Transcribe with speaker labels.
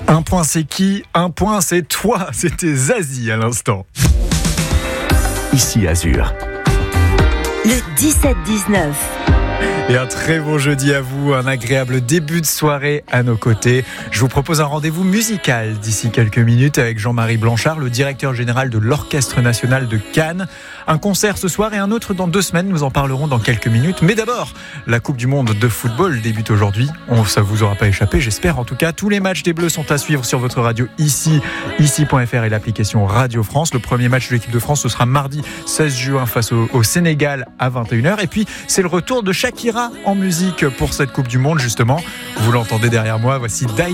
Speaker 1: Un point c'est qui ? Un point c'est toi. C'était Zazie à l'instant.
Speaker 2: Ici Azur.
Speaker 3: Le 17-19.
Speaker 1: Et un très bon jeudi à vous, un agréable début de soirée à nos côtés. Je vous propose un rendez-vous musical d'ici quelques minutes avec Jean-Marie Blanchard, le directeur général de l'Orchestre National de Cannes. Un concert ce soir et un autre dans 2 semaines, nous en parlerons dans quelques minutes. Mais d'abord, la Coupe du Monde de football débute aujourd'hui. Ça vous aura pas échappé, j'espère. En tout cas, tous les matchs des Bleus sont à suivre sur votre radio ici.fr et l'application Radio France. Le premier match de l'équipe de France, ce sera mardi 16 juin face au Sénégal à 21h. Et puis, c'est le retour de Shakira en musique pour cette Coupe du Monde, justement. Vous l'entendez derrière moi, voici Die